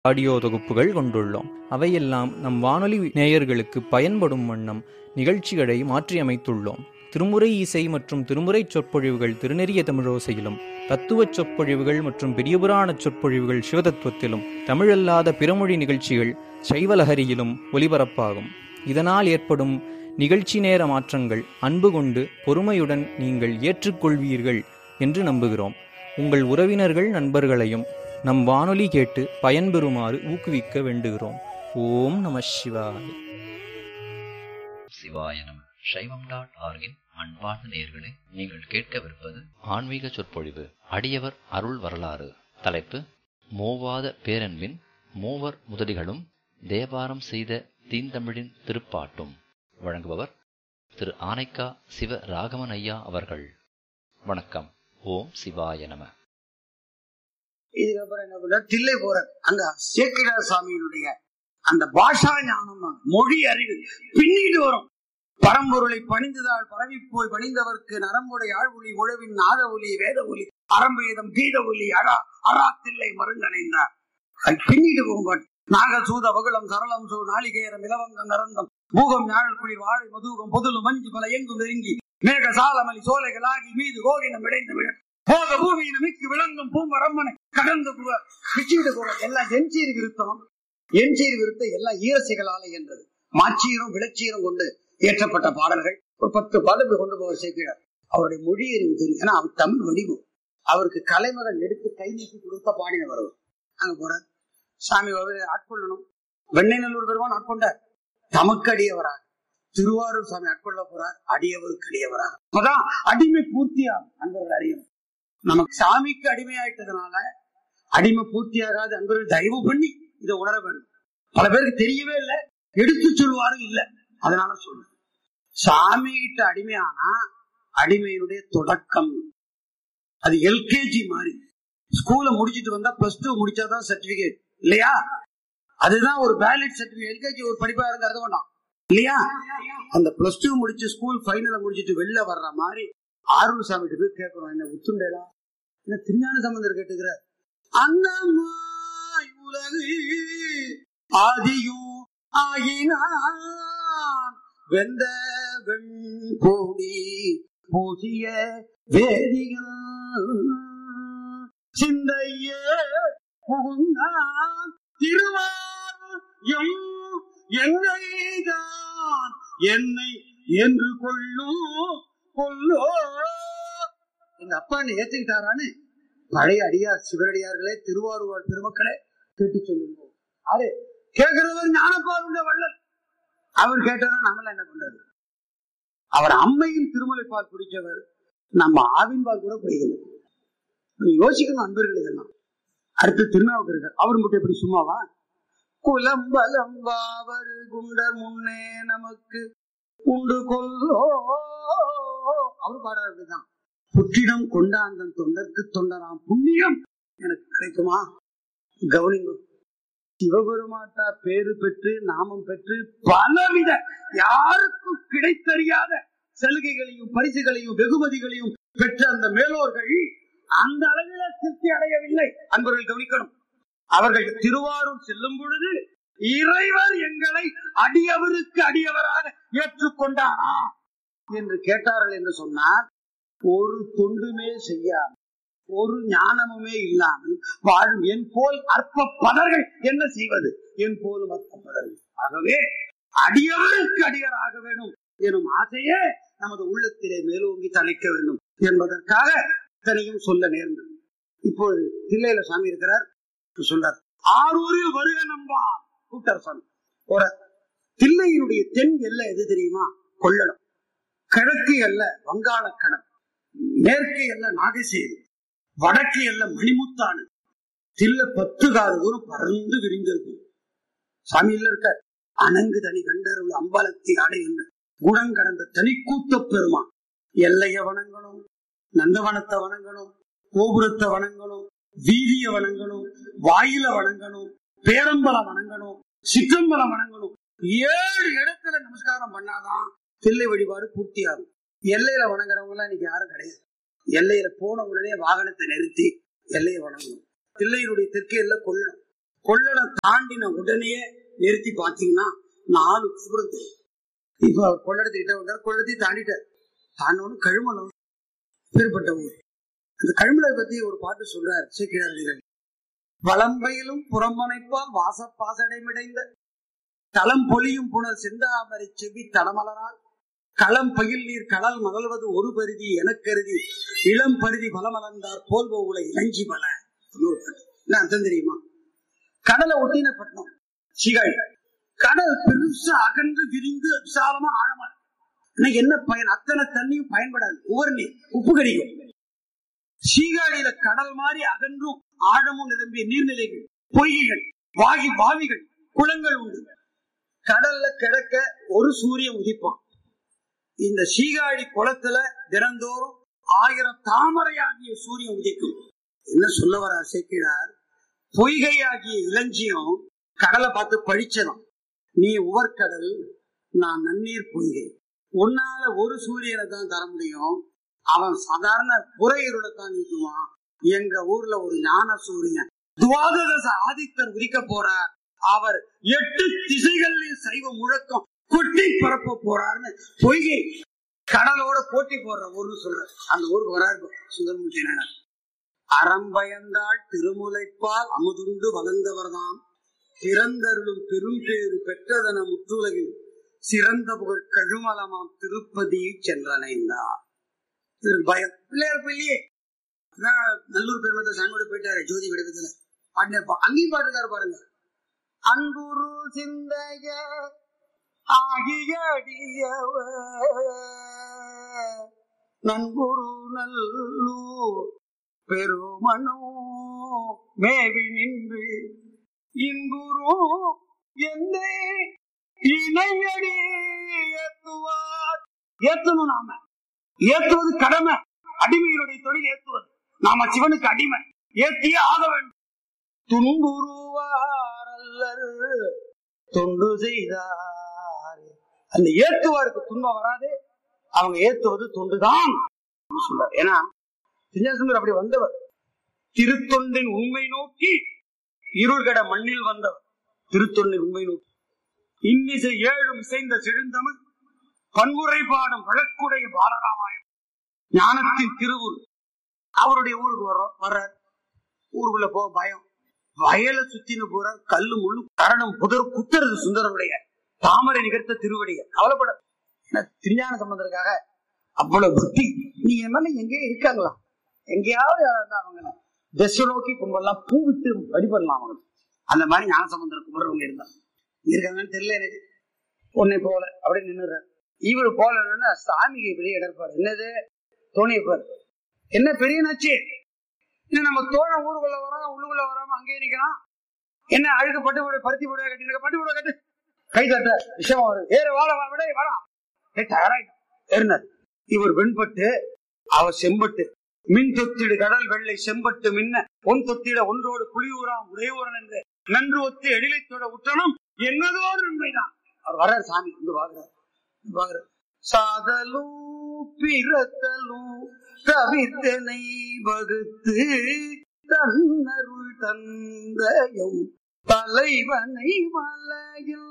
Audio தொகுப்புகள் கொண்டுள்ளோம். அவையெல்லாம் நம் வானொலி நேயர்களுக்கு பயன்படும் வண்ணம் நிகழ்ச்சிகளை மாற்றியமைத்துள்ளோம். திருமுறை இசை மற்றும் திருமுறை சொற்பொழிவுகள் திருநெறிய தமிழோசையிலும், தத்துவச் சொற்பொழிவுகள் மற்றும் பெரியபுராண சொற்பொழிவுகள் சிவதத்துவத்திலும், தமிழல்லாத பிறமொழி நிகழ்ச்சிகள் சைவலஹரியிலும் ஒலிபரப்பாகும். இதனால் ஏற்படும் நிகழ்ச்சி நேர மாற்றங்கள் அன்பு கொண்டு பொறுமையுடன் நீங்கள் ஏற்றுக்கொள்வீர்கள் என்று நம்புகிறோம். உங்கள் உறவினர்கள் நண்பர்களையும் நம் வானொலி கேட்டு பயன்பெறுமாறு ஊக்குவிக்க வேண்டுகிறோம். ஓம் நம சிவாய. சிவாய நம. சைவம்.org-இன் அன்பார்ந்த நேயர்களே, நீங்கள் கேட்கவிருப்பது ஆன்மீக சொற்பொழிவு. அடியவர் அருள் வரலாறு. தலைப்பு: மூவாத பேரன்பின் மூவர் முதலிகளும் தேவாரம் செய்த தீந்தமிழின் திருப்பாட்டும். வழங்குபவர் திரு ஆனைக்கா சிவ ராகவன் ஐயா அவர்கள். வணக்கம். ஓம் சிவாய நம. இதுக்கப்புறம் என்ன பண்ற, தில்லை போற அங்க சேக்கிழார் சாமியினுடைய அந்த பாஷா ஞானம், மொழி அறிவு பின்னிட்டு வரும். பரம்பொருளை பணிந்ததால் பரவி போய் பணிந்தவர்க்கு நரம்புடைய ஆழ்வொலி உழவின் நாத ஒலி வேத ஒலி அரம்பேதம் கீத ஒலி அரா தில்லை மருங்கணைந்தார். அது பின்னிட்டு போகும். நாகசூத வகுளம் சரளம் சூ நாளிகேரம் இலவங்கம் நரந்தம் பூகம் ஞாழல் குழி வாழை மதுகம் பொதுலு மஞ்சு பல எங்கும் நெருங்கி மேக சாலமலி சோலைகளாகி மீது கோகினம் இடைந்து விட போக பூமியின் மிக்கு விளங்கும் பூமரம்மனை கடந்து பிச்சுட்டு போக எல்லாம் என்சீர் விருத்தம். என்சீர் விருத்தம் எல்லாம் ஈரசைகளால என்றது. மாச்சீரும் விளச்சீரும் கொண்டு ஏற்றப்பட்ட பாடல்கள் ஒரு 10 பாடல்கள் கொண்டு போக சேர்க்கிறார். அவருடைய மொழி அறிவு தெரியும். ஏன்னா அவர் தமிழ் வடிவம். அவருக்கு கலைமகன் எடுத்து கை நீக்கி கொடுத்த பாடினவர். அங்க போறார். சாமி ஆட்கொள்ளணும். வெண்ணெய்நல்லூர் பெருமான் ஆட்கொண்டார். தமக்கு அடியவராக திருவாரூர் சாமி ஆட்கொள்ள போறார். அடியவருக்கு அடியவராக. அப்பதான் அடிமை பூர்த்தியாகும். அன்பர்கள் அறியும். நமக்கு சாமிக்கு அடிமையாயிட்டதுனால அடிமை பூர்த்தியாகாது. அன்பர்கள் தயவு பண்ணி இதை உணர வேண்டும். பல பேருக்கு தெரியவே இல்லை, எடுத்து சொல்வாரும் இல்லை. அதனால சொல்றேன், சாமி கிட்ட அடிமையானா அடிமையினுடைய தொடக்கம். அது எல்கேஜி மாதிரி. ஸ்கூல முடிச்சுட்டு வந்தா +2 முடிச்சாதான் சர்டிபிகேட் இல்லையா? அதுதான் ஒரு வேலிட் சர்டிபிகேட். எல்கேஜி ஒரு படிப்பா இருந்து அர்த்தம் பண்ணோம் இல்லையா? அந்த +2 முடிச்சு ஸ்கூல் ஃபைனல முடிச்சுட்டு வெளில வர்ற மாதிரி ஆரூர் சாமிட்டு போய் கேட்கிறோம், என்ன உத்துண்டேடா, என்ன திருஞான சம்பந்தர் கேட்டுக்கிறார். அந்த உலகு ஆதியும் ஆகினான் வெந்த வெண்போடி பூசிய வேதிகள் சிந்தையே புகுந்தான் திருவாரும் என்னைதான் என்னை என்று கொள்ளோ. எங்க அப்பா என்ன ஏத்துக்கிட்டாரான்னு பழைய அடியார் சிவனடியார்களே, திருவாரூர் பெருமக்களே கேட்டு சொல்லுங்க. அது கேட்கிறவர் ஞானப்பாருடைய வள்ளல். அவர் கேட்டாரா நம்மள என்ன பண்றது? அவர் அம்மையின் திருமலைப்பால் குடிச்சவர், நம்ம ஆவின் பால் கூட குடிக்கல. யோசிக்கணும் அன்பர்கள் இதெல்லாம். அடுத்து திருநாவுக்கரசர். அவர் மட்டும் எப்படி சும்மாவா? குலம்பலம்பாவர் குண்டர் முன்னே நமக்கு உண்டு கொல்லோ. அவர் பாடுறதுதான். புற்றிடம் கொண்டாந்தன் தொண்டர்க்கு தொண்டராம் புண்ணியம் எனக்கு கிடைக்குமா? கவனிங்க. சிவபெருமாட்டா பேரு பெற்று நாமம் பெற்று பலவித யாருக்கும் கிடைத்தறியாத சலுகைகளையும் பரிசுகளையும் வெகுமதிகளையும் பெற்ற அந்த மேலோர்கள் அந்த அளவில திருப்தி அடையவில்லை. அன்பர்கள் கவனிக்கணும். அவர்கள் திருவாரூர் செல்லும் பொழுது இறைவர் எங்களை அடியவருக்கு அடியவராக ஏற்றுக்கொண்டாரா என்று கேட்டார்கள் என்று சொன்னார். ஒரு தொண்டுமே செய்யாமல், ஒரு ஞானமுமே இல்லாமல் வாழும் என் போல் அற்ப பதர்கள் என்ன செய்வது? என் போலும் அற்ப பதர்கள். ஆகவே அடியவருக்கு அடியராக வேண்டும் எனும் ஆசையே நமது உள்ளத்திலே மேலோங்கி தலைக்க வேண்டும் என்பதற்காக தனியும் சொல்ல நேர்ந்தது. இப்போது தில்லையில சாமி இருக்கிறார். சொல்றார், ஆரூரில் வருக நம்பா கூட்டர் சாமி. ஒரு தில்லையினுடைய தென் எல்லை எது தெரியுமா? கொள்ளடம். கிழக்கு எல்லை வங்காளக்கடல், மேற்கு எல்லை நாகசேரி, வடக்கு எல்லை மணிமுத்தானு. தில்லை 10 காத தூரம் பறந்து விரிந்திருக்கும். சாமியில இருக்க அணங்கு தனி கண்டருள் அம்பலத்தை ஆடுகின்ற குணம் கடந்த தனி கூத்த பெருமான். எல்லைய வணங்கணும், நந்தவனத்தை வணங்கணும், கோபுரத்தை வணங்கணும், வீதிய வணங்கணும், வாயில வணங்கணும், பேரம்பலம் வணங்கணும், சிற்றம்பலம் வணங்கணும். 7 இடத்துல நமஸ்காரம் பண்ணாதான் தில்லை வழிபாடு பூர்த்தியாகும். எல்லையில வணங்குறவங்க எல்லாம் இன்னைக்கு யாரும் கிடையாது. எல்லையில போன உடனே வாகனத்தை நிறுத்தி எல்லையை வணங்கணும். தில்லையினுடைய தெற்கு எல்லை கொள்ளணும். கொள்ளடம் தாண்டின உடனே நிறுத்தி பாத்தீங்கன்னா 4 கோபுரம் தெரியும். இப்ப அவர் கொள்ளடத்திட்ட வந்தார், கொள்ளடத்தை தாண்டிட்டார். தாண்டவனு கழுமலம் பேர்பட்ட ஊர். அந்த கழுமலை பத்தி ஒரு பாட்டு சொல்றார் சேக்கிழார். வளம்பயிலும் புறம்பனைப்பால் வாசப்பாசடைமிடைந்த தளம் பொலியும் புனல் செந்தாமரை செவி தடமலரால் களம் பயில் நீர் கடல் மலர்வது ஒரு பருதி எனக்கருதி இளம் பருதி பலமலர்ந்தார் போல்வ உலை இளஞ்சி பல. என்ன அர்த்தம் தெரியுமா? கடலை ஒட்டின பட்டணம் சீகாழி. கடல் பெருசா அகன்று விரிந்து விசாலமா ஆழமா இருக்கு. என்ன பயன்? அத்தனை தண்ணியும் பயன்படாது. ஒவ்வொரு நீர் உப்பு கடிக்கும். சீகாழியில கடல் மாதிரி அகன்றும் ஆழமும் நிரம்பிய நீர்நிலைகள், பொய்கைகள், வாவிகள், குளங்கள் உண்டு. கடல்ல கிடக்க ஒரு சூரியன் உதிப்பான். இந்த சீகாழி குளத்துல தினந்தோறும் 1000 தாமரையாகிய சூரியன் உதிக்கும். என்ன சொல்ல வர சேக்கிழார்? பொய்கை ஆகிய இளஞ்சியம் கடலை பார்த்து பழிச்சதும், நீ உவர்கடல், நான் நன்னீர் பொய்கை. உன்னால ஒரு சூரியனை தான் தர முடியும், அவன் சாதாரண புற இருளத்தான் நீக்குவான். எங்க ஊர்ல ஒரு ஞான சூரியன் துவாதச ஆதித்தர் உதிக்க போறார். அவர் 8 திசைகளில் சைவ முழக்கம் கொட்டி பரப்ப போறாருன்னு பொய்கை கடலோட போட்டி போடுற ஊர்னு சொல்ற. அந்த ஊருக்கு வராரு சுந்தரமூர்த்தி நாயனார். அறம்பயந்தாள் திருமுலைப்பால் அமுதுண்டு வளர்ந்தவர் தான் பிறந்தருளும் பெரும் பேறு பெற்றதன முற்றுலகில் சிறந்த புகழ் கழுமலமாம் திருப்பதியை சென்றனைந்தார். பயம் பிள்ளையார் பிள்ளையே நல்லூர் பெருமத்தை சாமியோட போயிட்டாரு ஜோதி விடத்துல. அங்கேயும் பாட்டுக்காரு பாருங்க. அன்புரு சிந்தைய ஆகியடியவ நன்புரு நல்லூர் பெருமனோ மேவி நின்று இன்புரு எந்த இணையடி ஏத்துவார். ஏத்தணும், நாம ஏத்துவது கடமை. அடிமைகளுடைய தொழில் ஏத்துவது. நாம சிவனுக்கு அடிமை, ஏத்தியே ஆக வேண்டும். துன்புருவாரல்லர் தொண்டு செய்தார். அந்த ஏத்துவாருக்கு துன்பம் வராது. அவங்க ஏத்துவது தொண்டுதான் சொல்றார். ஏன்னா சிஞ்சாசுந்தர் அப்படி வந்தவர். திருத்தொண்டின் உண்மை நோக்கி இருள்கட மண்ணில் வந்தவர். திருத்தொண்டின் உண்மை நோக்கி இன்னிசை 7 இசைந்த செழுந்தமிழ் பன்முறை பாடும் வழக்குடைய பாலராமாயணம் ஞானத்தின் திருவுரு. அவருடைய ஊருக்கு வர்றார். ஊருக்குள்ள போக பயம். வயலை சுத்தின்னு போற கல்லு முள்ளு கரணம் புதர் குத்துறது சுந்தரருடைய தாமரை நிகழ்த்த திருவடிகள். கவலைப்பட திருஞான சம்பந்தருக்காக அவ்வளவு பக்தி. நீங்க என்ன எங்கேயே இருக்காங்களா? எங்கேயாவது அவங்க திசை நோக்கி கும்பலாம் பூ விட்டு வழிபடலாம். அவங்க அந்த மாதிரி ஞான சம்பந்தர் குமரவங்க இருந்தாங்க. இருக்காங்கன்னு தெரியல எனக்கு. உன்னை போல அப்படி நின்னுற. இவரு போலன்னா சாமிக்கு பெரிய இடர்பாடு. என்னது தோணியப்பாரு என்ன பெரிய நச்சு. இன்னும் நம்ம தோழ ஊருக்குள்ள வரோம், உள்ளுக்குள்ள வராம அங்கேயே நிக்கிறான். என்ன அழுக்கு பட்டு விட பருத்தி விட கட்டி பட்டு விட கட்டு கை தட்ட விஷயம் வருது. ஏற வாழ விட வரா ஏறினார். இவர் வெண்பட்டு அவர் செம்பட்டு. மின் தொத்திடு கடல் வெள்ளை செம்பட்டு மின்ன பொன் தொத்திட ஒன்றோடு புலியூராம் உடையூரன் என்று நன்று ஒத்து எழிலைத்தோட உற்றனும் என்னதோ நன்மைதான். அவர் வர்றார். சாமி வந்து பாக்குறார். சாதலும் பிறத்தலும் கவித்தனை வகுத்து தன்னருள் தந்தையும் தலைவனை மலையில்.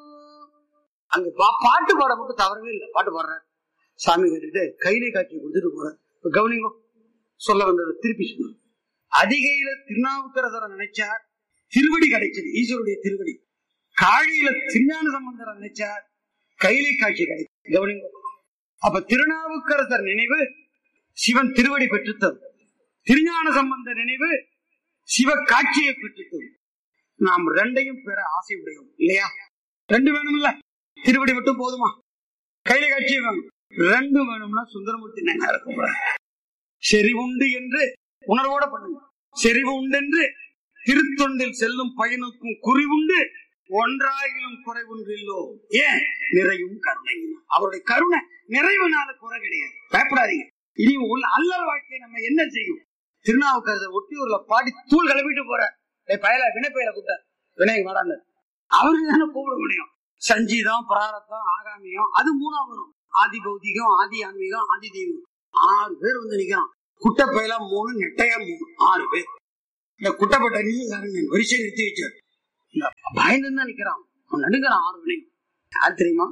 அங்க பாட்டு பாட மட்டும் தவறவே இல்லை. பாட்டு பாடுறாரு. சாமி கேட்டுட்டு கையிலே காட்சி கொடுத்துட்டு போறாரு. கவனிங்கோ, சொல்ல வந்தது திருப்பி சொல்ல. அதிகையில திருநாவுக்கரசரை நினைச்சார், திருவடி கிடைச்சது, ஈஸ்வருடைய திருவடி. காழியில திருஞான சம்பந்தரை நினைச்சார், கையிலே காட்சி கிடைச்சது. கவனிங்கோ. அப்ப திருநாவுக்கரசர் நினைவு சிவன் திருவடி பெற்றுத்தது. திருஞான சம்பந்த நினைவு சிவ காட்சியை பெற்றுத்தது. நாம் ரெண்டையும் பெற ஆசை உடையோம் இல்லையா? 2 வேணும் இல்ல? திருவடி மட்டும் போதுமா? கையில காட்சி வேணும். 2 வேணும்னா சுந்தரமூர்த்தி நாயனார் செறிவுண்டு என்று உணர்வோட பண்ணுங்க. செறிவு உண்டென்று திருத்தொண்டில் செல்லும் பயனுக்கும் குறிவுண்டு ஒன்றாயிலும் குறைவுன்றில்லோ. ஏன்? நிறையும் கருணையும். அவருடைய கருணை நிறைவுனால குறை கிடையாது. பயப்படாதீங்க. இனி உள்ள அல்லல் வாழ்க்கையை நம்ம என்ன செய்யும்? திருநாவுக்கரசர் ஒட்டியூர்ல பாடி தூள் கிளப்பிட்டு போற பயல வினைப்பயல கூப்பிட்ட வினய் வாடான்னு அவருக்கு தானே கூப்பிட முடியும். சஞ்சீதம், பிராரத்தம், ஆகாமியம், அது 3ஆம் வரும். ஆதி பௌதிகம், ஆதி ஆன்மீகம், ஆதி தெய்வம். 6 பேர் வந்து நிக்கிறான். குட்டப்பயல 3, நெட்டையா 3, 6 பேர். இந்த குட்டப்பட்ட வரிசை நிறுத்தி வச்சார். பயந்துதான் நிக்கிறான், அவன் நடுங்கிறான் 6 வினை. யார் தெரியுமா?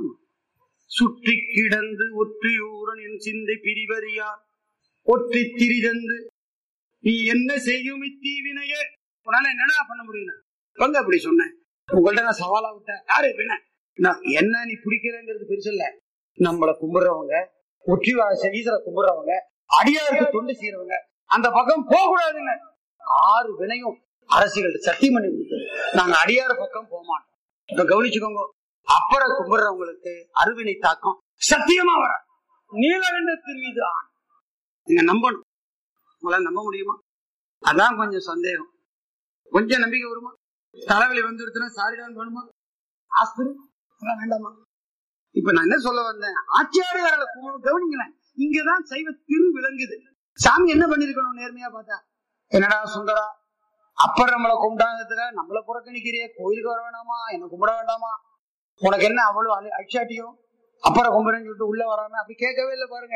சுற்றி கிடந்து ஒற்றியூரன் என் சிந்தை பிரிவறியார் ஒற்றி திரிதந்து நீ என்ன செய்யும் இத்தீவினையே. உன்னால என்னடா பண்ண முடியும்? பங்க அப்படி சொன்னேன். உங்கள்ட்ட நான் சவாலா விட்டேன். யாரு என்ன நீ பிடிக்கிறேங்கிறது பெருசு இல்ல. நம்மளை கும்பிடுறவங்க, ஒற்றி ஈஸ்வர கும்பிடுறவங்க, அடியாருக்கு தொண்டு செய்யறவங்க அந்த பக்கம் போக கூடாதுன்னு 6 வினையும் அரசியல் சத்தியம் பண்ணி கொடுத்தது. நாங்க அடியார பக்கம் போக மாட்டோம். இப்ப கவனிச்சுக்கோங்க, அப்புறம் கும்பிடுறவங்களுக்கு அருவினை தாக்கம் சத்தியமா வர நீலகண்டத்தின் மீது ஆண். நீங்க நம்பணும். உங்களால நம்ப முடியுமா? அதான் கொஞ்சம் சந்தேகம். கொஞ்சம் நம்பிக்கை வருமா? தலைவலி வந்துடுச்சுன்னா சாரிதான் வேணுமா? ஆஸ்பத்திரி வேண்டாமா? இப்ப நான் என்ன சொல்ல வந்தேன், ஆச்சாரியார்களை கவனிங்களேன். இங்கதான் சைவ திரு விளங்குது. சாமி என்ன பண்ணிருக்கணும்? நேர்மையா பார்த்தா, என்னடா சுந்தரா, அப்புறம் நம்மளை கும்பிட்டாங்கிறதுல நம்மளை புறக்கணிக்கிறிய, கோயிலுக்கு வர வேண்டாமா, என்ன கும்பிட வேண்டாமா, உனக்கு என்ன அவ்வளவு அச்சாட்டியும் அப்புறம் கும்பிடுன்னு சொல்லிட்டு உள்ள வராம அப்படி கேட்கவே இல்லை பாருங்க.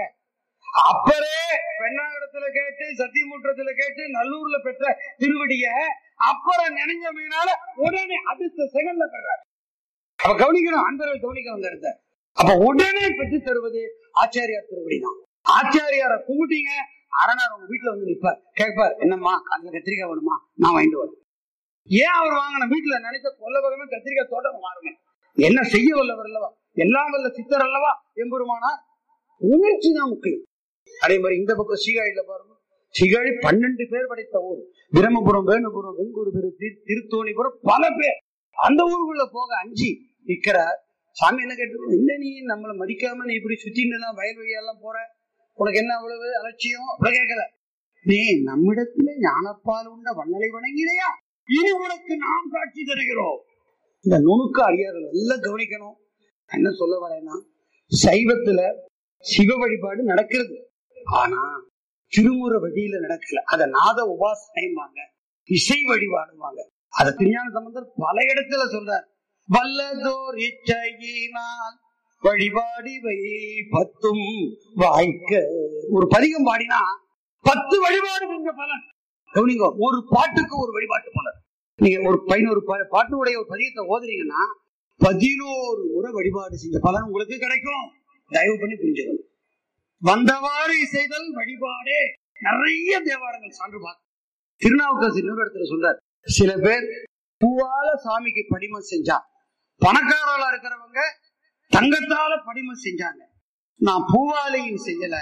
அப்பரே பெண்ணாகடத்துல கேட்டு, சத்தியமுற்றத்துல கேட்டு, நல்லூர்ல பெற்ற திருவடிய அப்புறம் நினைஞ்ச மீனால உடனே அடுத்த செகண்ட்ல பெறாரு. அப்ப கவனிக்கணும், அன்பர்கள் கவனிக்கணும் அந்த இடத்த. அப்ப உடனே பெற்று தருவது ஆச்சாரியார் திருவடி தான். ஆச்சாரியார கும்பிட்டீங்க, அரணார் உங்க வீட்டுல வந்து நிற்பார், கேட்பார், என்னம்மா அதுல கத்திரிக்காய் வேணுமா, நான் வாங்கிட்டு வரேன். ஏன் அவர் வாங்கின வீட்டுல நினைச்ச கொல்லபகமே கத்திரிக்காய் தோட்டம் வாருங்க. என்ன செய்ய வல்லவர் அல்லவா, எல்லாம் வல்ல சித்தர் அல்லவா எம்பெருமானா. உணர்ச்சி தான் முக்கியம். அதே மாதிரி இந்த பக்கம் சீகாழியில பாருங்க, சீகாழி 12 பேர் படைத்த ஊர். பிரம்மபுரம், வேணுபுரம், வெங்கூர், திருத்தோணிபுரம், பல பேர். அந்த ஊருக்குள்ள போக அஞ்சி நிக்கிறார். சாமி என்ன கேட்டு, இல்ல நீ நம்மளை மதிக்காம நீ இப்படி சுத்தின்னு வயல் வழியெல்லாம் போற, உனக்கு என்ன அவ்வளவு அலட்சியம்? அப்படி கேட்கல. நீ நம்மிடத்துல ஞானப்பால் உண்ட வண்ணலை வணங்கினையா, இனி உனக்கு நாம் காட்சி தருகிறோம். இந்த நுணுக்க அடியார்கள் எல்லாம் கவனிக்கணும். என்ன சொல்ல வரேன்னா, சைவத்துல சிவ வழிபாடு நடக்கிறது, ஆனா திருமுறை வழியில நடக்கல. அத நாத உபாசனைவாங்க, இசை வழிபாடுவாங்க. அத திருஞான சம்பந்தர் பல இடத்துல சொல்றார். வல்லதோர் இச்சையினால் வழிபாடிவை 10 வாய்க்க. ஒரு பதிகம் பாடினா 10 வழிபாடு செஞ்ச பலன். கவனிங்க, ஒரு பாட்டுக்கு ஒரு வழிபாட்டு பலன். நீங்க ஒரு 11 பாட்டுடைய ஒரு பதிகத்தை ஓதுறீங்கன்னா 11 முறை வழிபாடு செஞ்ச பலன் உங்களுக்கு கிடைக்கும். தயவு பண்ணி புரிஞ்சுக்கணும். வந்தவாறு செய்தல் வழிபாடே. நிறைய தேவாரங்கள் சான்று பார்க்க. திருநாவுக்கரசு இன்னொரு இடத்துல சொல்றார், சில பேர் பூவால சாமிக்கு படிமம் செஞ்சா, பணக்காரர்களா இருக்கிறவங்க தங்கத்தால படிமம் செஞ்சாங்க. நான் பூவாலையும் செய்யல,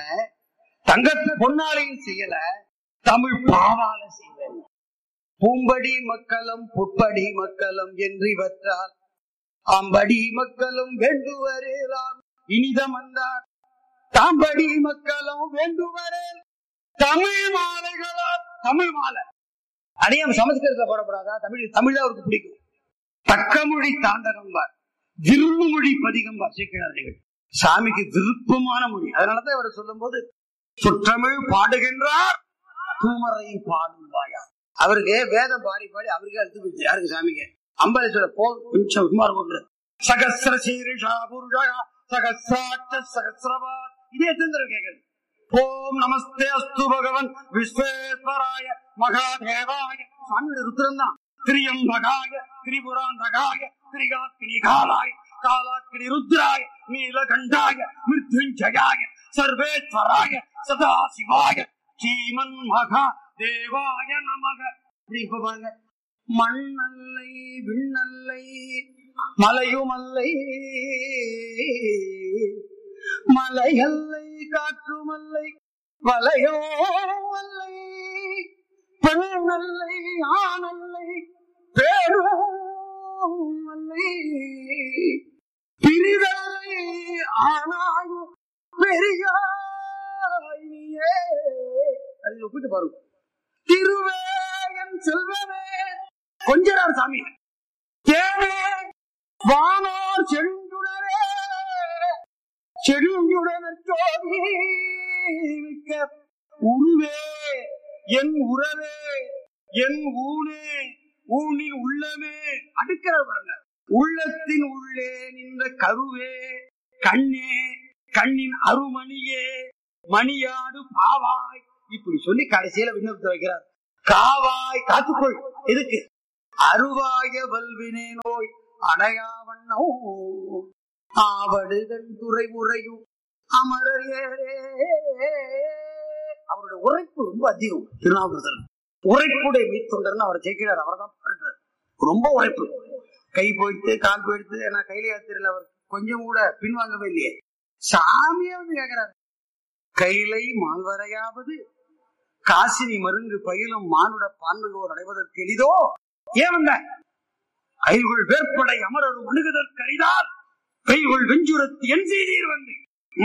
பொன்னாலையும் செய்யல, தமிழ் பாவால செய்வேன். பூம்படி மக்களும் பொற்படி மக்களும் என்று இவற்றால் ஆம்படி மக்களும் வேண்டுவரேலாம் இனிதம் வந்தார். தாம்படி மக்களும் வேண்டுவரே தமிழ் மாலைகளால். தமிழ் மாலை அடையாம சமஸ்கிருதத்துல போடப்படாதா? தமிழ் தான் அவருக்கு பிடிக்கும். தக்கமொழி தாண்டகம்பார், விரும்புமொழி பதிகம்பார் சேக்கிழார்கள். சாமிக்கு விருப்பமான மொழி. அதனாலதான் அவர் சொல்லும் போது சுற்றமிழ் பாடுகின்றார் தூமரை பாடும் வாயா. அவருக்கு வேதம் பாடி பாடி அவருக்கு அழுத்து போச்சு. யாருக்கு? சாமிக்கு. அம்பலேஸ்வர போ கொஞ்சம் சுமார் போன்ற சகசிர சீரிஷா புருஷா சகசிராட்ச சகசிரபாத். இதே எத்தனை கேட்குது. ஓம் நமஸ்தே அஸ்து பகவன் விஸ்வேஸ்வராய மகாதேவாய. சாமியோட ருத்ரம் தான். திரியம்பகாய திரிபுராந்தகாய திரிகாக்கினி காலாய காலாக்கினி ருத்ராய நீலகண்டாய மிருத்யுஞ்சயாய சர்வேஸ்வராய சதாசிவாய ஸ்ரீமன் மகா தேவாய நமக. இப்ப பாருங்க, மண்ணல்லை விண்ணல்லை மலையுமல்லை, மலையல்லை காற்றுமல்லை வலையோ அல்லை, பெண்ணல்லை ஆணல்லை பேரும் அல்லை, பிரிதல்லை ஆனாயும் பெரியாய் நீயே. அது ஒப்பிட்டு பாருங்க. திருவேயன் செல்வமே கொஞ்சரார் சாமி, தேவே வானோர் செழுஞ்சுடரே செழுஞ்சுடன சோதி மிக்க உருவே என் உறவே என் ஊனே ஊனின் உள்ளமே. அடுக்கிற பாருங்க. உள்ளத்தின் உள்ளே நின்ற கருவே கண்ணே கண்ணின் அருமணியே மணியாடு பாவாய். இப்படி சொல்லி கடைசியில விண்ணப்பத்தை வைக்கிறார். காவாய் காத்துக்கொள். எதுக்கு? அருவாய வல்வினை நோய் அடையாவண்ணோ ஆவடுதன் துறை உரையும் அமரர் ஏரே. அவருடைய உரைப்பு ரொம்ப அதிகம். திருநாவுக்கரசர் உரைப்புடைய மீத்தொண்டர்னு அவர் ஜெயிக்கிறார். அவர் தான் பாடுறார். ரொம்ப உரைப்பு. கை போயிட்டு கால் போயிடுத்து. ஏன்னா கையில யாத்திரையில் அவர் கொஞ்சம் கூட பின்வாங்கவே இல்லையே. சாமியே வந்து கேட்கிறாரு, கையிலை மால்வரையாவது காசினி மருங்கு பயிலும் மானுட பான்மையோர் அடைவதற்கு எளிதோ. ஏன் வந்த அயல்குள் வேற்படை அமரரும் அணுகுதற்கு அரிதால் கைகுள் வெஞ்சுரத்து என் செய்தீர் வந்து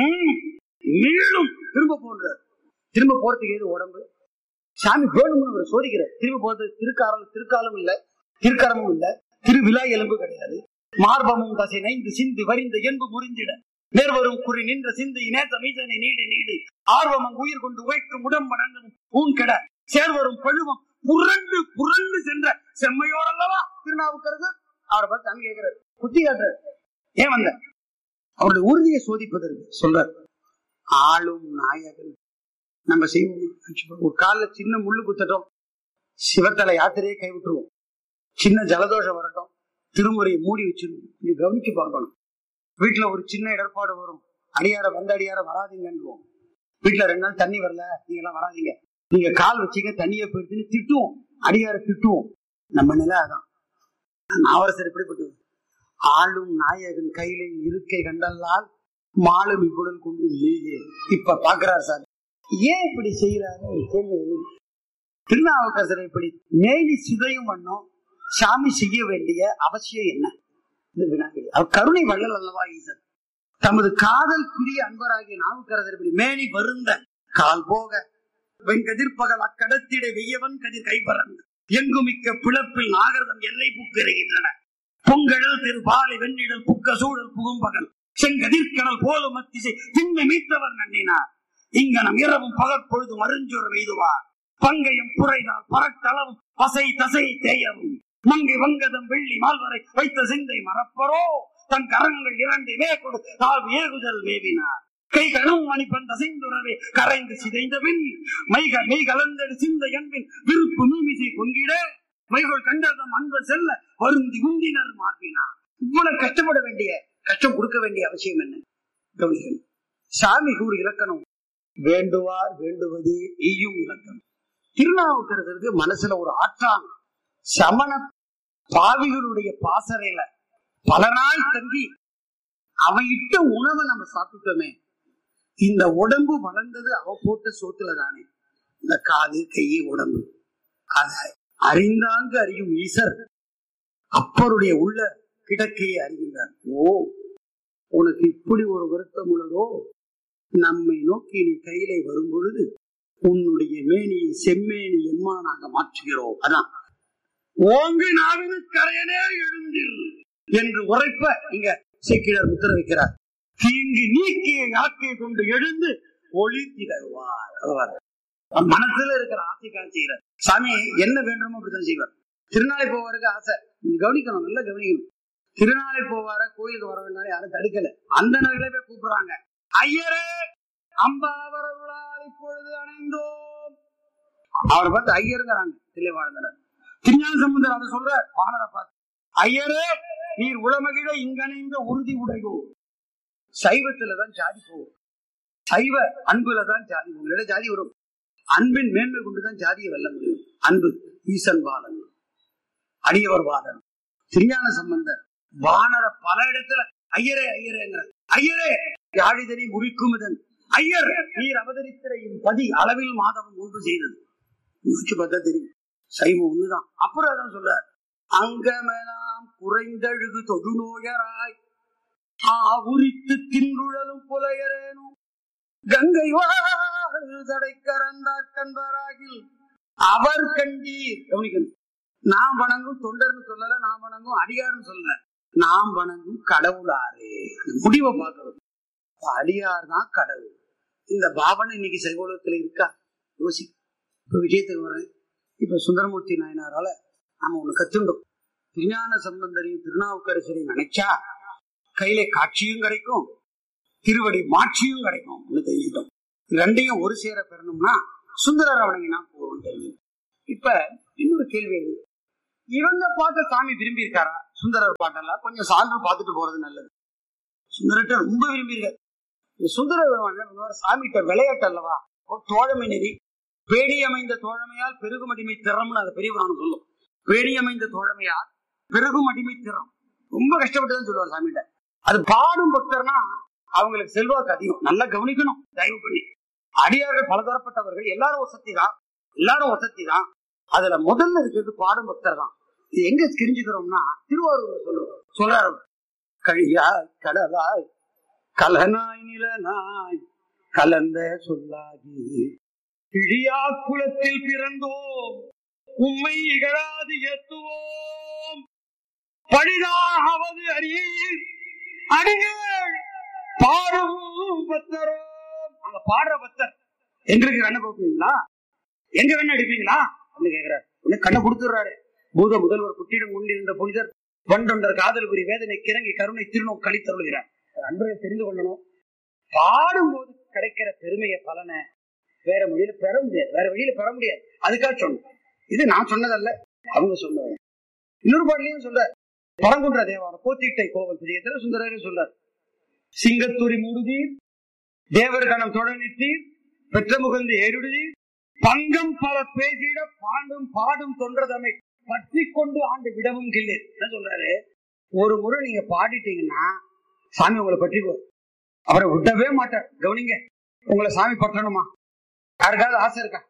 மீளும் திரும்ப போன்றார். திரும்ப போறதுக்கு ஏது உடம்பு? சாமி வேணும்னு அவர் சோதிக்கிறார். திரும்ப போறது திருக்காலம் இல்ல, திருக்கரமும் இல்ல, திருவிழா எலும்பு கிடையாது. மார்பமும் தசை நைந்து சிந்து வரிந்த என்பு முறிந்திட நேர்வரும் குறி நின்ற சிந்தை நேச மீசனை நீடு நீடு ஆர்வமும் உயிர் கொண்டு உழைக்கும் உடம்படங்கும் ஊன்கெட சேர்வரும் பழுவம் புரண்டு புரண்டு சென்ற செம்மையோர் அல்லவா திருநாவுக்கரசர். அவரை பார்த்து அங்க கேட்கிறார், குத்தி காட்டுறார். ஏன் வந்த அவருடைய உறுதியை சோதிப்பதற்கு சொல்றார். ஆளும் நாயகன் நம்ம செய்வோம். ஒரு காலில் சின்ன முள்ளு குத்தட்டும், சிவத்தலை யாத்திரையே கைவிட்டுருவோம். சின்ன ஜலதோஷம் வரட்டும், திருமுறையை மூடி வச்சிருவோம். நீ கவனிச்சு பார்க்கணும். வீட்டுல ஒரு சின்ன இடர்பாடு வரும், அடியார வந்த அடியார வராதிங்கன்னுவோம். வீட்டுல 2 நாள் தண்ணி வரல, நீங்க எல்லாம் வராதிங்க, நீங்க கால் வச்சீங்க தண்ணியை போயிடுச்சுன்னு திட்டுவோம், அடியார திட்டுவோம். நம்ம நிலை அதான். நாவரசர் எப்படிப்பட்டது? ஆளும் நாயகன் கையில இருக்கை கண்டல்லால் மாலும் இக்குடல் கொண்டு மீது. இப்ப பாக்குறாரு சார், ஏன் இப்படி செய்யறாரு கேள்வி. திருநாவுக்கரசரை இப்படி மேலி சிதையும் பண்ணும் சாமி செய்ய வேண்டிய அவசியம் என்ன? அவர் கருணை வள்ளல் அல்லவா ஈசன். தமது காதல் பிரிய அன்பராகிய நாவுக்கரசர் இப்படி மேனி வருந்த கால் போக வெண்கதிர்பகல் அக்கடத்திட வெய்யவன் கதிர் கைப்பறந்து எங்குமிக்க பிளப்பில் நாகரதம் எல்லை புக்கிறைகின்றன. பொங்கழல் திருபாலை வெண்ணிடல் புக்க சூழல் புகும்பகல் செங்கதிர்கடல் போலும் மத்திசை திண்மை மீட்டவர் நன்னினார். இங்கனம் இரவும் பகற்பொழுது மருஞ்சொரு வெய்துவார் பங்கையும் புரைதால் பரட்டளவும் பசை தசை தேயவும் மங்கை வங்கதம் வெள்ளி மால்வரை வைத்த சிந்தை மறப்பரோ தன் கரங்கள் 2 வேகொடு தாழ்வு ஏகுதல் மேவினார். கை கணம் மணிப்பன் தசைந்துறவே கரைந்து சிதைந்த பின் மெய் கலந்தடு சிந்தை என்பின் விருப்பு மீமிசை கொங்கிட மைகள் கண்டதம் அன்பு செல்ல வருந்தி உந்தினர் மாற்றினார். இவ்வளவு கஷ்டப்பட வேண்டிய கஷ்டம் கொடுக்க வேண்டிய அவசியம் என்ன? கவனிக்கணும். சாமி கூறு இலக்கணம் வேண்டுவார் வேண்டுவதே ஈயும் இலக்கணம். திருநாவுக்கரசருக்கு மனசுல ஒரு ஆற்றான் சமண பாவிகளுடைய பாசறையில பல நாள் தங்கி அவன் இட்ட உணவை நம்ம சாப்பிட்டோமே, இந்த உடம்பு வளர்ந்தது அவ போட்ட சோத்துல தானே. இந்த காது கை உடம்பு அத அறிந்தாங்க அறியும் ஈசர் அப்பருடைய உள்ள கிடக்கையை அறிகின்றார். ஓ, உனக்கு இப்படி ஒரு வருத்தம் உள்ளதோ, நம்மை நோக்கி நீ கையிலே வரும் பொழுது உன்னுடைய மேனியை செம்மேனி எம்மா நாங்க மாற்றுகிறோம். அதான் ஓங்கு நாவினு கரையனே எழுந்தில் என்று உரைப்ப இங்க சேக்கிழார் முத்திர வைக்கிறார். தீங்கு நீக்கிய யாக்கையை கொண்டு எழுந்து ஒளி திகழ்வார். மனசுல இருக்கிற ஆசை காட்சிகிறார். சாமி என்ன வேண்டுமோ அப்படித்தான் செய்வார். திருநாளை போவாருக்கு ஆசை, கவனிக்கணும், நல்லா கவனிக்கணும். திருநாளை போவார கோயிலுக்கு வர வேண்டாம் யாரும் தடுக்கல. அந்த நிலையில போய் கூப்பிடுறாங்க, ஐயரே அம்பாவரருளால் இப்பொழுது அணைந்தோம். அவரை பார்த்து ஐயருங்கிறாங்க தில்லைவாழ்ந்தனர். திருஞான சம்பந்தர் அதை சொல்ற வானரை பார்த்து, ஐயரே நீர் உளமகிழ இங்கணைந்த உறுதி உடையோ. சைவத்துலதான் ஜாதி போகும், சைவ அன்புலதான் ஜாதி போகும். இல்ல ஜாதி வரும். அன்பின் மேன்மை கொண்டுதான் ஜாதியை வெல்ல முடியும். அன்பு ஈசன் பாலன், அடியவர் பாலன். திருஞான சம்பந்தர் வானர பல இடத்துல ஐயரே ஐயரேங்கிற. ஐயரே யாழிதனை முறிக்கும் இதன் ஐயர் நீர் அவதரித்திரையும் பதி அளவில் மாதவம் ஒன்று செய்தது. யோசிச்சு பார்த்தா தெரியும், சைவம் ஒண்ணுதான். அப்புறம் அதான் சொல்றார், அங்கமெல்லாம் குறைந்தழுகு தொழுநோயராய் ஆவுரித்து தின்றுழலும் புலையரேனும் கங்கை தடை கறந்தார் கண்பராகில் அவர் கண்டீர். கவனிக்கணும், நாம் வணங்கும் தொண்டர்னு சொல்லல, நாம் வணங்கும் அடியார்னு சொல்லல, நாம் வணங்கும் கடவுளாரே. முடிவை பார்க்கணும், அடியார் தான் கடவுள். இந்த பாவனை இன்னைக்கு சைவோலகத்துல இருக்கா? யோசி. இப்ப விஷயத்துக்கு வரேன். இப்ப சுந்தரமூர்த்தி நாயனாரால நாம ஒண்ணு கத்துண்டோம். திருஞான சம்பந்தரையும் திருநாவுக்கரசரையும் நினைச்சா கையில காட்சியும் கிடைக்கும், திருவடி மாட்சியும் கிடைக்கும். தெரிஞ்சுட்டோம். ரெண்டையும் ஒரு சேர பெறணும்னா சுந்தரர் வணங்கினா போகும் தெரியும். இப்ப இன்னொரு கேள்வி, இவங்க பாட்ட சாமி விரும்பி இருக்காரா? சுந்தரர் பாட்டெல்லாம் கொஞ்சம் சான்று பார்த்துட்டு போறது நல்லது. சுந்தரர்கிட்ட ரொம்ப விரும்பி இருக்காரு. சுந்தரர் சாமிகிட்ட விளையாட்டு அல்லவா, தோழமை நெறி. பேடி அமைந்த தோழமையால் பெருகும் அடிமை திறம்னு அதை பெரியவரான சொல்லும். பேடி அமைந்த தோழமையால் பெருகும் அடிமை திறம். ரொம்ப கஷ்டப்பட்டுதான் சொல்லுவார் சாமிகிட்ட. அது பாடும் பக்தர்னா அவங்களுக்கு செல்வாக்கு அதிகம். நல்லா கவனிக்கணும் தயவு பண்ணி. அடியார்கள் பலதரப்பட்டவர்கள், எல்லாரும் வசதி தான். அதுல முதல்ல இருக்கிறது பாடும் பக்தர் தான். இது எங்க தெரிஞ்சுக்கிறோம்னா திருவாரூர் சொல்றாரு. கழியாய் கடலாய் கலனாய் நிலனாய் கலந்த சொல்லாகி இழியா குலத்தில் பிறந்தோம் உம்மை இகழாது ஏத்துவோம் பழிதாகவது அறியீர் அடிகள் பாடும் பக்தரோ. அங்க பாடுற பக்தர் எங்களுக்கு கண்ணை போக்குவீங்களா, எங்க வேணா அடிப்பீங்களா அப்படின்னு கேட்கிறாரு. கண்ணை கொடுத்துடுறாரு. பூத முதல்வர் புட்டிடம் கொண்டிருந்த புனிதர் வண்டொண்டர் காதல் புரி வேதனை கிறங்கி கருணை திருநோக்கு கழித்தருள்கிறார். அன்பரை தெரிந்து கொள்ளணும். பாடும்போது கிடைக்கிற பெருமையை பலனை வேற வழியில பெற முடியாது. அதுக்காக சொன்ன இது நான் சொன்னதல்ல, அவங்க சொன்னது. இன்னொரு பாடலையும் சொல்ற பரங்குன்ற தேவாரம் போத்திட்டை கோவல் புதியத்தில் சுந்தரர் சொல்றார். சிங்கத்தூரி மூடுதீர் தேவர் கணம் தொடர்ந்தீர் பெற்ற முகந்து ஏறுடுதீர் பங்கம் பல பேசிட பாடும் தொன்றதமை பற்றி கொண்டு ஆண்டு விடவும் கிள்ளு. என்ன சொல்றாரு? ஒரு முறை நீங்க பாடிட்டீங்கன்னா சாமி உங்களை பற்றிக்குவார். அவரை விடவே மாட்டார். கவனிங்க, உங்களை சாமி பற்றணுமா? யாருக்காவது ஆசை இருக்கா?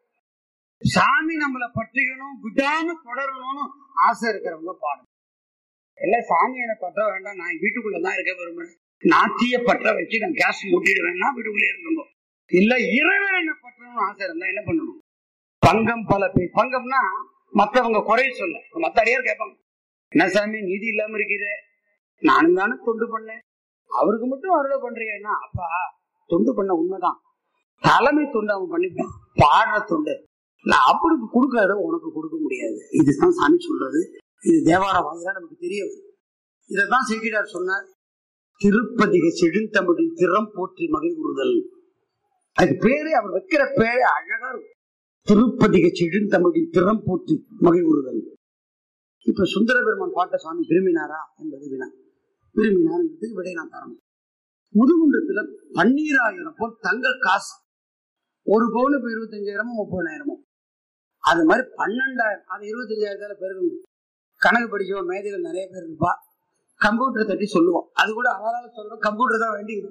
சாமி நம்மளை பற்றிக்கணும், விடாம தொடரணும்னு ஆசை இருக்கிறவங்க பாடும். எல்லாம் சாமி என்னை பற்ற வேண்டாம், நான் வீட்டுக்குள்ளதான் இருக்க விரும்புறேன், நாத்திய பற்ற வச்சு நான் கேஸ் மூட்டிடுவேன்னா வீட்டுக்குள்ளே இருந்தோம். இல்ல இறைவன் என்ன பற்றணும்னு ஆசை இருந்தா என்ன பண்ணணும்? பங்கம் பல பேர். பங்கம்னா மற்றவங்க குறைய சொல்ல. மத்த அடியார் கேட்பாங்க, என்ன சாமி நீதி இல்லாம இருக்கிறே, நானும் தானே தொண்டு பண்ணேன், அவருக்கு மட்டும் அருளை பண்றீங்கன்னா அப்பா தொண்டு பண்ண உண்மைதான், தலைமை தொண்டு அவன் பண்ணிப்பான், பாடுற தொண்டு நான் அப்படி கொடுக்காத உனக்கு கொடுக்க முடியாது. இதுதான் சாமி சொல்றது. இது தேவார வாயிலா நமக்கு தெரிய வரும். இதைத்தான் செய்கிறார் சொன்னார். திருப்பதிக செழுந்தமிழின் திறம் போற்றி மகிழ்வுறுதல். அதுக்கு பேரு அவர் வைக்கிற பேரு அழகா இருக்கும். திருப்பதிக செழுந்தமிழின் திறம் போற்றி மகிழ்வுறுதல். இப்ப சுந்தர பெருமான் பாட்ட சாமி விரும்பினாரா என்பது வினா. விரும்பினார் என்பது விடை நான் தரணும். முதுகுன்றத்துல 12,000 போல் தங்க காசு, ஒரு பவுனுக்கு 25,000 30,000. அது மாதிரி 12,000, அது 25,000 பெருகும். கணக்கு படிச்சோம் மேதைகள் நிறைய பேர் இருப்பா. கம்ப்யூட்டர் தட்டி சொல்லுவோம். அது கூட அவரால் சொல்றோம், கம்ப்யூட்டர் தான் வேண்டி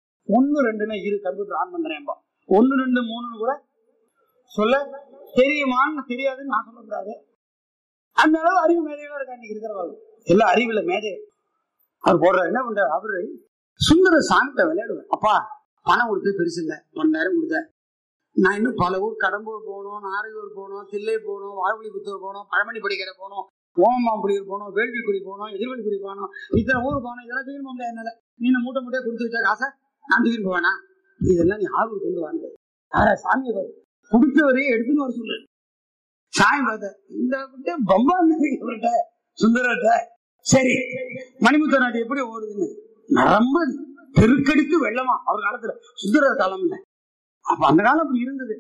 1 2 இரு கம்ப்யூட்டர் ஆன் பண்றேன்பா. 1 2 3 கூட சொல்ல தெரியுமான்னு தெரியாதுன்னு நான் சொல்லக்கூடாது. அந்த அளவு அறிவு மேதைகளா இருக்கா இன்னைக்கு இருக்கிறவங்க. எல்லாம் அறிவுல மேதை. அவர் போடுற என்ன பண்றாரு? அவரு சுந்தர சாமிட்ட விளையாடுவார். அப்பா பணம் கொடுத்து பெருசு இல்லை, 12,000 கொடுத்த, நான் இன்னும் பல ஊர் கடம்பூர் போகணும், நாரையூர் போகணும், தில்லை போகணும், வாழ்வழிபுத்தூர் போகணும், பழமணி படிக்கிற போகணும், ஓமமாம்புலியூர் போகணும், வேள்விக்குடி போகணும், எதிர்வெளிக்குடி போகணும், இத்தனை ஊர் போகணும். இதெல்லாம் தூக்கி போக முடியாது என்னால. நீ மூட்டை மூட்டையா கொடுத்து வச்சா காசை நான் தூக்கி போவேனா? இதெல்லாம் நீ ஆர்வம் கொண்டு வாங்க. யாரா சாமியை பார்த்து கொடுத்தவரையே எடுத்துன்னு வர சொல்லு. சாமி பார்த்த இந்த பம்பா இவர்கிட்ட சுந்தரர்கிட்ட. சரி, மணிமுத்த நாட்டு எப்படி ஓடுதுன்னு ரொம்ப பெருக்கெடுத்து வெள்ளமா அவர் காலத்துல, சுந்தரர் காலம் இல்லை. அப்ப அந்த காலம் அப்படி இருந்தது.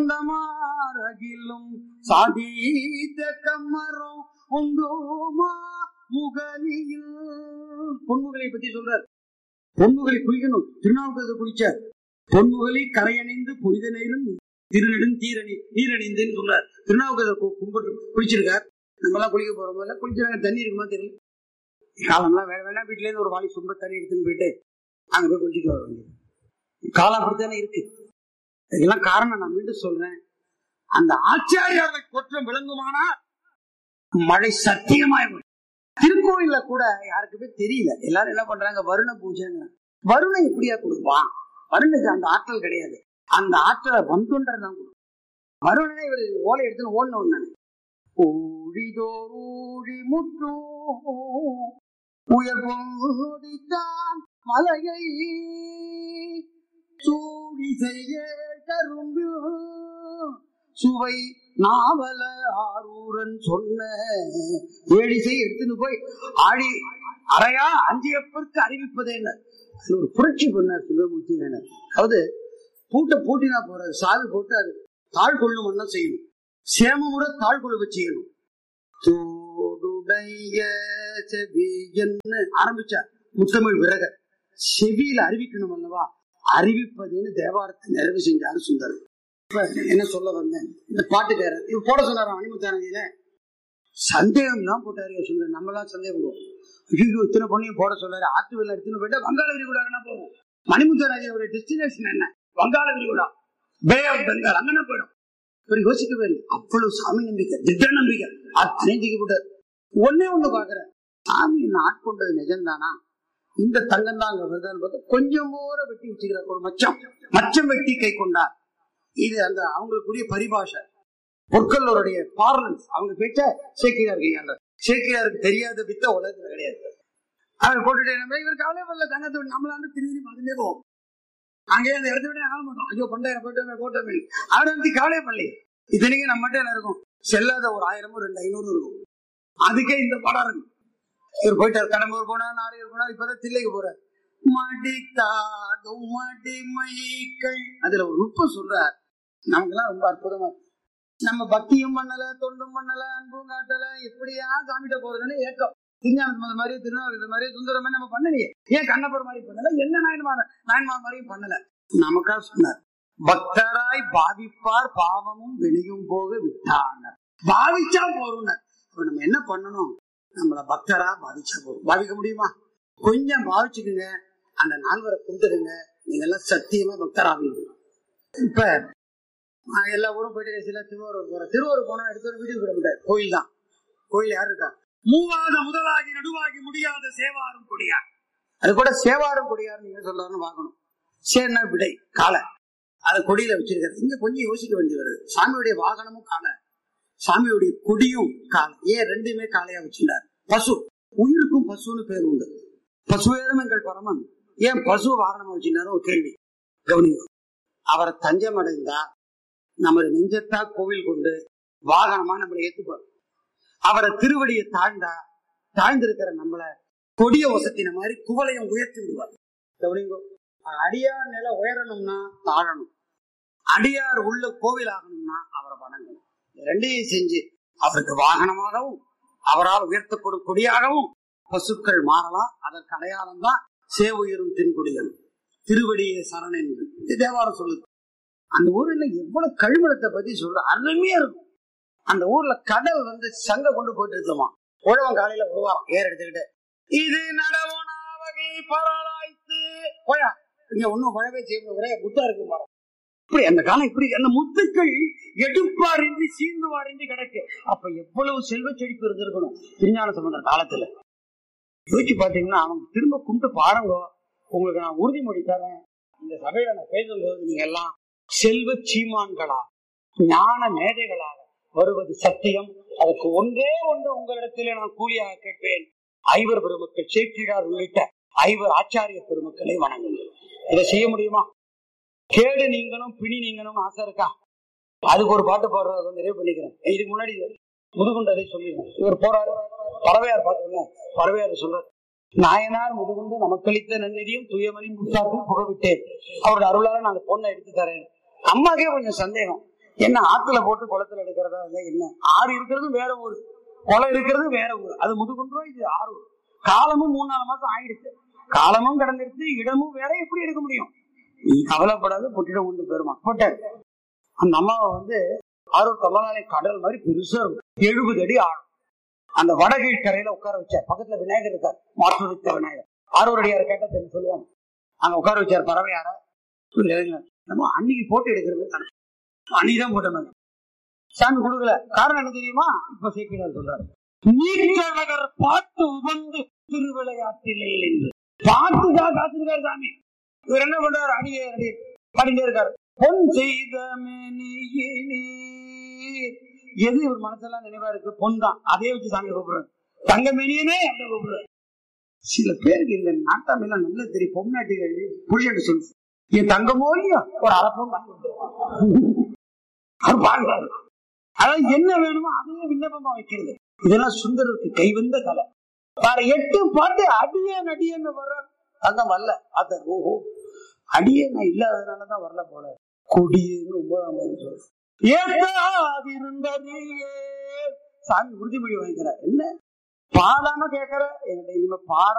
சந்தமாரகிலும் சாதீத கம்மரம் உந்தோமா முகலியில். பொன்முகலை பத்தி சொல்றார். பொன்முகலை குளிக்கணும், திருநாவுக்கரசர் குளிச்சார். பொன்முகலி கரையணிந்து புனித நேரும் திருநெடும் நீரணிந்துன்னு சொல்றார். திருநாவுக்கரசர் கும்பிட்டு குளிச்சிருக்கார். நம்ம எல்லாம் குளிக்க போறோம், குளிச்சாங்க, தண்ணி இருக்குமா தெரியல. காலம்லாம் வேற வேணா வீட்டுல இருந்து ஒரு வாளி சொம்ப தண்ணி எடுத்துன்னு போயிட்டு அங்க போய் குளிச்சுட்டு வர வேண்டியது. காலம் அப்படித்தானே இருக்கு. இதெல்லாம் காரணம் நான் மீண்டும் சொல்றேன். அந்த ஆச்சாரியார்கள் குற்றம் விளங்குமானா மழை சத்தியமாய். திருக்கோயில்ல கூட யாருக்குமே தெரியல. எல்லாரும் என்ன பண்றாங்க? வருண பூஜைங்க. வருணை எப்படியா கொடுப்பான்? வருணுக்கு அந்த ஆற்றல் கிடையாது. அந்த ஆற்றலை வந்தொண்டர் தான் கொடுக்கும். வருணனை இவர் ஓலை எடுத்துன்னு ஓடணும் தானே. ஊழிதோழி முற்றும் உயர் பொடித்தான் மலையை சூடி செய்ய கரும்பு சுவை நாவல ஆரூரன் சொன்ன ஏழிசை எடுத்துன்னு போய் ஆடி அறையா அஞ்சியப்பருக்கு அறிவிப்பதே என்ன. ஒரு புரட்சி பண்ணார் சுந்தரமூர்த்தி. அதாவது பூட்டினா போறாது, சாவி போட்டு அது தாழ் கொள்ளும் செய்யணும், சேமமுறை தாழ் கொழுவ செய்யணும். தோடு உடைய செவி என்ன ஆரம்பிச்சார். முத்தமிழ் விரக செவியில அறிவிக்கணும் அல்லவா, அறிவிப்பதுன்னு தேவாரத்தை நிறைவு செஞ்சாரு சுந்தர். இப்ப என்ன சொல்ல வந்தேன், இந்த பாட்டுக்காரர் இப்ப போட சொன்னாராம் மணிமுத்தானதியில. சந்தேகம் தான் போட்டாரு சுந்தர். நம்மளாம் சந்தேகம், ஐயோ இத்தனை பொண்ணையும் போட சொல்லாரு, ஆற்று வெள்ளம் எடுத்துன்னு போயிட்டா வங்காள விரிகுடாங்கன்னா போகும். மணிமுத்தானதியோட டெஸ்டினேஷன் என்ன, வங்காள விரிகுடா, பே ஆஃப் பெங்கால், அங்கன்னா போயிடும். இவர் யோசிக்கவே இல்லை. அவ்வளவு சாமி நம்பிக்கை, திட்ட நம்பிக்கை, அத்தனையும் தூக்கி போட்டார். ஒன்னே ஒண்ணு பாக்குற, சாமி என்ன ஆட்கொண்டது நிஜம்தானா, இந்த தங்கம் தான் அங்க வருதான்னு பார்த்து கொஞ்சம் போற வெட்டி வச்சுக்கிறார். ஒரு மச்சம் வெட்டி கை கொண்டார். இது அந்த அவங்களுக்குரிய பரிபாஷை, பொற்கல்லோருடைய பார்லன்ஸ். அவங்க பேச்ச சேக்கிரார் கையாண்டார். சேக்கிராருக்கு தெரியாத வித்த உலகத்துல கிடையாது. அவர் போட்டுட்டு இவர் கவலை பண்ணல, தங்கத்தை நம்மளாண்டு திரும்பி பார்த்துட்டே போவோம். அங்கே அந்த இடத்த விட ஆக மாட்டோம். ஐயோ பண்டாயிரம் போட்டோமே அவரை வந்து கவலையே பண்ணலையே. இத்தனைக்கு நம்ம மட்டும் என்ன இருக்கும், செல்லாத ஒரு 1000 2500 இருக்கும். அதுக்கே இந்த படம் இருக்கும். இவர் போயிட்டார், கடம்பூர் போனார், நாரையூர் போனார், இப்பதான் தில்லைக்கு போறார். மடித்தாடும் மடிமைகள், அதுல ஒரு நுட்பம் சொல்றார். நமக்கெல்லாம் ரொம்ப அற்புதமா, நம்ம பக்தியும் பண்ணல, தொண்டும் பண்ணல, அன்பும் காட்டல, எப்படியா சாமிட்ட போறதுன்னு ஏக்கம். திருஞான மாதிரி, திருநாவுக்கரசர் மாதிரி, சுந்தரம் மாதிரி நம்ம பண்ணலையே. ஏன் கண்ணப்பர் மாதிரி பண்ணல, என்ன நாயன்மார் மாதிரியும் பண்ணல. நமக்கா சொன்னார், பக்தராய் பாவிப்பார் பாவமும் வினையும் போக விட்டார். பாவிச்சா போறோம். இப்ப நம்ம என்ன பண்ணணும், நம்மள பக்தரா பாவிச்சா போறோம். பாவிக்க முடியுமா? கொஞ்சம் பாவிச்சுக்குங்க, அந்த நால்வரை கும்பிட்டுக்குங்க, நீங்க எல்லாம் சத்தியமா பக்தராவீங்க. இப்ப எல்லா ஊரும் போயிட்டு கடைசியில திருவாரூர் போற. திருவாரூர் போனா எடுத்து ஒரு வீட்டுக்கு விட முடியாது. கோயில் தான். கோயில் யாரு இருக்கா? மூவாத முதலாகி நடுவாகி முடியாத சேவாரும் கொடியார். அது கூட சேவாரும் கொடியார் நீங்க சொல்றாருன்னு பார்க்கணும். சேர்னா விடை காலை, அதை கொடியில வச்சிருக்காரு. இங்க கொஞ்சம் யோசிக்க வேண்டி வருது. சாமியுடைய வாகனமும் காலை, சாமியுடைய கொடியும் காலை. ஏன் ரெண்டுமே காலையா வச்சிருந்தார்? பசு, உயிருக்கும் பசுன்னு பேர் உண்டு. பசுவேரும் எங்கள் பரமன், ஏன் பசு வாகனமா வச்சிருந்தாரு ஒரு கேள்வி கவனிங்க. அவரை தஞ்சம் அடைந்தா நமது நெஞ்சத்தா கோவில் கொண்டு வாகனமா நம்மளை ஏத்துப்பார். அவரை திருவடியை தாழ்ந்தா தாழ்ந்திருக்கிற நம்மள கொடிய வசத்தின மாதிரி குவளையும் உயர்த்தி விடுவார். கவனிங்கோ, அடியார் நில உயரணும்னா தாழணும், அடியார் உள்ள கோவில் ஆகணும்னா அவரை வணங்கணும். ரெண்டையும் செஞ்சு அவருக்கு வாகனமாகவும் அவரால் உயர்த்தப்படும் கொடியாகவும் பசுக்கள் மாறலாம். அதற்கு அடையாளம் தான் சேவுயிரும் தென்கொடிகள், திருவடியை சரண் என்று தேவாரம் சொல்லுது. அந்த ஊர்ல எவ்வளவு கழிமலத்தை பத்தி சொல்ற அருமையா இருக்கும். அந்த ஊர்ல கடல் வந்து சங்க கொண்டு போயிட்டு இருக்குமா. உழவன் காலையில உருவாரம் ஏர் எடுத்துக்கிட்டு, இது நடவனா வகை பரலாய்த்து போயா, இங்க ஒன்னும் உழவே செய்ய ஒரே முத்தா இருக்கு மரம். இப்படி அந்த காலம் இப்படி அந்த முத்துக்கள் எடுப்பாரின்றி சீர்ந்துவாரின்றி கிடக்கு. அப்ப எவ்வளவு செல்வ செழிப்பு இருந்திருக்கணும் திருஞான சம்பந்தர் காலத்துல. யோசிச்சு பாத்தீங்கன்னா அவங்க திரும்ப கும்பிட்டு பாருங்க, உங்களுக்கு நான் உறுதிமொழி தரேன். இந்த சபையில நான் பேசும்போது நீங்க எல்லாம் செல்வ சீமான்களா ஞான மேதைகளாக வருவது சத்தியம். அதுக்கு ஒன்றே ஒன்று உங்களிடத்திலே நான் கூலியாக கேட்பேன். 5 பெருமக்கள் சேக்கிழார் உள்ளிட்ட 5 ஆச்சாரிய பெருமக்களை வணங்குங்கள். இதை செய்ய முடியுமா? கேடு நீங்களும் பிணி நீங்களும் ஆசை இருக்கா? அதுக்கு ஒரு பாட்டு பாடுறத நிறைவு பண்ணிக்கிறேன். இதுக்கு முன்னாடி முதுகுண்டதை சொல்லிடுறேன். இவர் போறாரு, பறவையார் பார்த்தோம்ல, பறவையார் சொல்றாரு, நாயனார் முதுகுண்டு நமக்களித்த நன்னிதியும் தூயமணி முத்தார்கள் புகவிட்டேன், அவரோட அருளால நான் அந்த பொண்ணை எடுத்து தரேன். அம்மாக்கே கொஞ்சம் சந்தேகம், என்ன ஆத்துல போட்டு குளத்துல எடுக்கிறதா இல்லை, என்ன ஆறு இருக்கிறது வேற ஊரு, குளம் இருக்கிறது வேற ஊரு, அது முதுகுன்றோம், இது ஆறு. காலமும் 3-4 மாசம் ஆயிடுச்சு, காலமும் கடந்துருச்சு, இடமும் வேற, எப்படி எடுக்க முடியும்? நீ கவலைப்படாத, பொட்டிடம் கொண்டு பெருமா போட்டாரு. அந்த அம்மாவை வந்து ஆரூர் கமலாலய கடல் மாதிரி பெருசா இருக்கும், 70 அடி ஆழம். அந்த வடகீழ் கரையில உட்கார வச்சார். பக்கத்துல விநாயகர் இருக்கார், மாற்றுத்த விநாயகர். ஆரூரடியார கேட்ட தெரியும் சொல்லுவாங்க. அங்க உட்கார வச்சார் பறவையார. நம்ம அன்னைக்கு போட்டு எடுக்கிறது அன்னைக்குதான் போட்ட மாதிரி சாமி கொடுக்கல. காரணம் என்ன தெரியுமா? இப்ப சேக்கிழார் சொல்றாரு, நீக்கழகர் பாட்டு உபந்து திருவிளையாட்டிலே என்று பாட்டுக்காக காத்திருக்காரு சாமி. இவர் என்ன பண்றாரு? அடியே பாடிட்டே இருக்காரு. பொன் செய்த எது இவர் மனசெல்லாம் நினைவா இருக்கு? பொன் தான். அதே வச்சு சாமி கூப்பிடுறாரு. தங்க மேனியனே அப்படி கூப்பிடுறாரு. சில பேருக்கு இந்த நாட்டாமெல்லாம் நல்லா தெரியும். பொம்நாட்டிகள் புருஷன் சொல்லு, என் தங்கமோ இல்லையா ஒரு அரப்பம் அவர் பாடுறாரு. அதாவது என்ன வேணுமோ அதையே விண்ணப்பமா வைக்கிறது. இதெல்லாம் சுந்தரருக்கு கைவந்த கலை. வேற 8 பாட்டு அடியேன் அடியேன்னு வர்ற தங்கம் வரல. அத ஓஹோ அடியே நான் இல்லாததுனாலதான் வரல போல. கொடியேன்னு 9ஆம் சொல்ற ஏத்தாதிருந்தே சாமி உறுதிமொழி வாங்கிக்கிறார். என்ன பாடாம கேட்கற என்கிட்ட இனிமே பாட